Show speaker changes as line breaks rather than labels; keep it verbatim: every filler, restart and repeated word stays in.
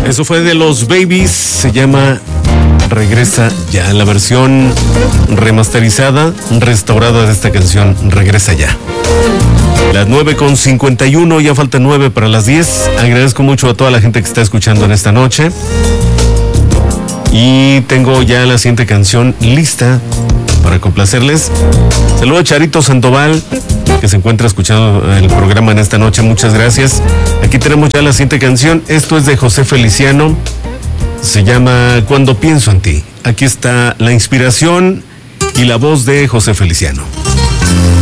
Eso fue de los Babies, se llama Regresa Ya, la versión remasterizada, restaurada de esta canción, Regresa Ya. Las nueve con cincuenta y uno, ya faltan nueve para las diez. Agradezco mucho a toda la gente que está escuchando en esta noche. Y tengo ya la siguiente canción lista para complacerles. Saludo a Charito Sandoval, que se encuentra escuchando el programa en esta noche. Muchas gracias. Aquí tenemos ya la siguiente canción. Esto es de José Feliciano. Se llama Cuando Pienso en Ti. Aquí está la inspiración y la voz de José Feliciano.